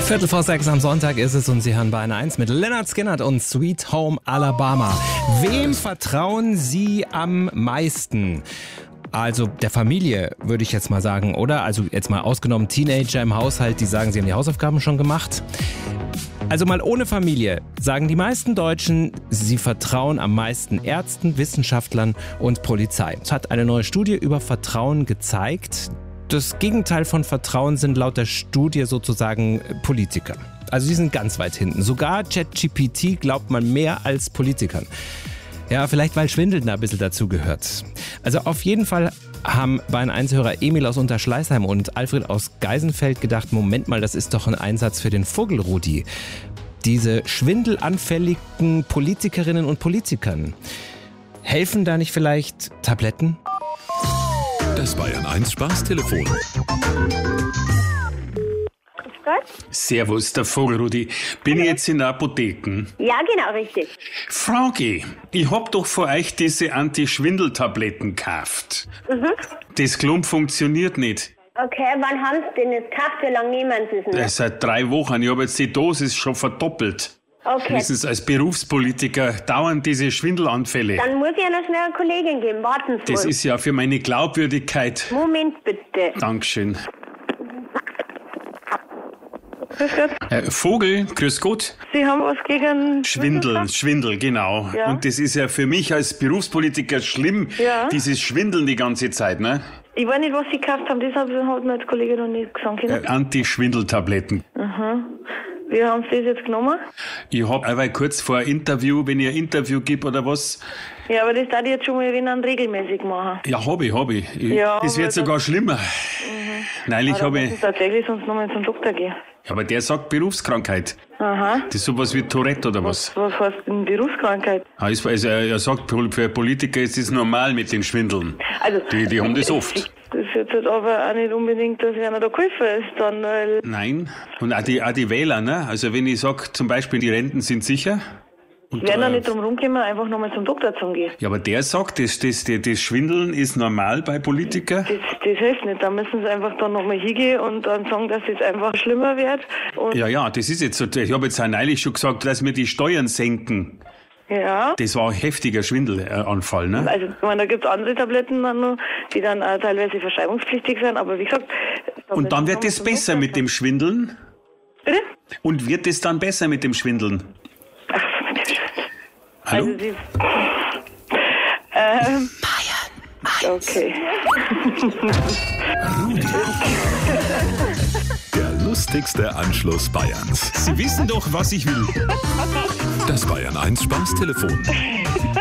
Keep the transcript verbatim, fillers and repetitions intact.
Viertel vor sechs am Sonntag ist es und Sie hören Bayern eins mit Lynyrd Skynyrd und Sweet Home Alabama. Wem vertrauen Sie am meisten? Also der Familie, würde ich jetzt mal sagen, oder? Also jetzt mal ausgenommen Teenager im Haushalt, die sagen, sie haben die Hausaufgaben schon gemacht. Also mal ohne Familie sagen die meisten Deutschen, sie vertrauen am meisten Ärzten, Wissenschaftlern und Polizei. Es hat eine neue Studie über Vertrauen gezeigt. Das Gegenteil von Vertrauen sind laut der Studie sozusagen Politiker. Also die sind ganz weit hinten. Sogar ChatGPT glaubt man mehr als Politikern. Ja, vielleicht weil Schwindeln da ein bisschen dazu gehört. Also auf jeden Fall haben Bayern eins-Hörer Emil aus Unterschleißheim und Alfred aus Geisenfeld gedacht, Moment mal, das ist doch ein Einsatz für den Vogelrudi. Diese schwindelanfälligen Politikerinnen und Politikern. Helfen da nicht vielleicht Tabletten? Das Bayern eins Spaßtelefon. Servus, der Vogelrudi. Bin ich jetzt in der Apotheke? Ja, genau, richtig. Frage, ich hab doch von euch diese Anti-Schwindel-Tabletten gekauft. Mhm. Das Klump funktioniert nicht. Okay, wann haben Sie denn jetzt gekauft? Wie lange nehmen Sie es denn? Das seit drei Wochen. Ich habe jetzt die Dosis schon verdoppelt. Okay. Wissen Sie, als Berufspolitiker dauern diese Schwindelanfälle. Dann muss ich ja noch schnell eine Kollegin geben. Warten Sie Das mal. ist ja für meine Glaubwürdigkeit. Moment bitte. Dankeschön. Grüß Gott. Äh, Vogel, grüß Gott. Sie haben was gegen Schwindel, Schwindel, genau. Ja. Und das ist ja für mich als Berufspolitiker schlimm, Ja. dieses Schwindeln die ganze Zeit, ne? Ich weiß nicht, was Sie gekauft haben, das hat mir als Kollege noch nicht gesagt. Äh, Anti-Schwindel-Tabletten. Aha. Wie haben Sie das jetzt genommen? Ich hab aber kurz vor ein Interview, wenn ich ein Interview gebe oder was. Ja, aber das darf ich jetzt schon mal wenn dann regelmäßig machen. Ja, hab ich, hab ich. ich Ja, das wird aber sogar schlimmer. Mhm. Neulich Aber hab da ich. muss ich tatsächlich sonst nochmal zum Doktor gehen. Ja, aber der sagt Berufskrankheit. Aha. Das ist sowas wie Tourette oder was? Was heißt denn Berufskrankheit? Also, also er sagt, für Politiker ist es normal mit den Schwindeln. Also, Die, die haben das oft. Das ist jetzt halt aber auch nicht unbedingt, dass einer da geholfen ist, dann, weil... Nein. Und auch die, auch die Wähler, ne? Also wenn ich sag, zum Beispiel die Renten sind sicher. Und, Wir werden da äh, nicht drum rumkommen, einfach nochmal zum Doktor zu gehen. Ja, aber der sagt, das, das, das, das Schwindeln ist normal bei Politikern. Das, das hilft nicht. Da müssen sie einfach dann nochmal hingehen und dann sagen, dass es einfach schlimmer wird. Und Ja, ja, das ist jetzt so. Ich habe jetzt auch neulich schon gesagt, dass wir die Steuern senken. ja. Das war ein heftiger Schwindelanfall, ne? Also, ich meine, da gibt es andere Tabletten dann noch, die dann auch teilweise verschreibungspflichtig sind, aber wie gesagt... Und dann wird müssen das wir besser zum mit dem Schwindeln? Bitte? Und wird es dann besser mit dem Schwindeln? Ach, mit dem Schwindeln. Hallo? Also, sie... Ähm... Bayern. Okay. Der lustigste Anschluss Bayerns. Sie wissen doch, was ich will. Das Bayern eins Spaßtelefon.